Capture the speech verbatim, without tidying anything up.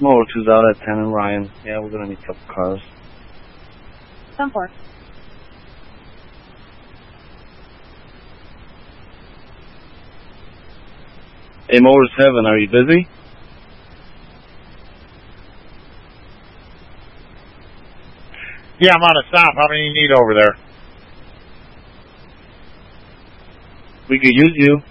Motor two's out at ten and Ryan. Yeah, we're gonna need a couple cars. ten four. Hey, Motor seven, are you busy? Yeah, I'm on a stop. How many do you need over there? We could use you.